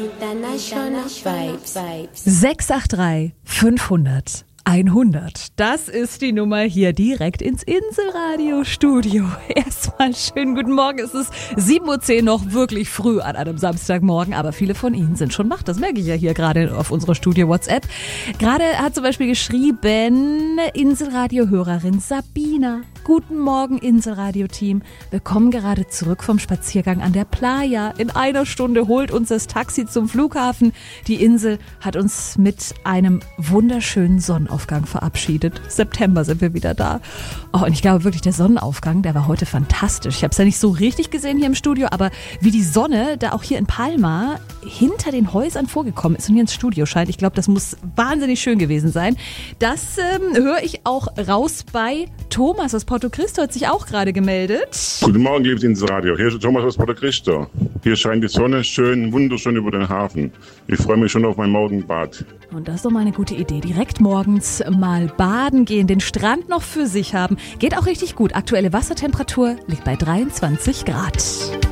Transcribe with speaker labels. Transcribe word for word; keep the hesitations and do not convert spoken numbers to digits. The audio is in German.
Speaker 1: International Vibes.
Speaker 2: sechs acht drei fünfhundert hundert. Das ist die Nummer hier direkt ins Inselradio-Studio. Erstmal schönen guten Morgen. Es ist sieben Uhr zehn, noch wirklich früh an einem Samstagmorgen, aber viele von Ihnen sind schon wach. Das merke ich ja hier gerade auf unserer Studio-WhatsApp. Gerade hat zum Beispiel geschrieben Inselradio-Hörerin Sabina. Guten Morgen, Inselradio-Team. Wir kommen gerade zurück vom Spaziergang an der Playa. In einer Stunde holt uns das Taxi zum Flughafen. Die Insel hat uns mit einem wunderschönen Sonnenaufgang verabschiedet. September sind wir wieder da. Oh, und ich glaube wirklich, der Sonnenaufgang, der war heute fantastisch. Ich habe es ja nicht so richtig gesehen hier im Studio, aber wie die Sonne da auch hier in Palma hinter den Häusern vorgekommen ist und hier ins Studio scheint, ich glaube, das muss wahnsinnig schön gewesen sein. Das ähm, höre ich auch raus bei Thomas aus Porto Cristo, hat sich auch gerade gemeldet.
Speaker 3: Guten Morgen, liebes Inselradio. Hier ist Thomas aus Porto Cristo. Hier scheint die Sonne schön, wunderschön über den Hafen. Ich freue mich schon auf mein Morgenbad.
Speaker 2: Und das ist doch mal eine gute Idee. Direkt morgens mal baden gehen, den Strand noch für sich haben. Geht auch richtig gut. Aktuelle Wassertemperatur liegt bei dreiundzwanzig Grad.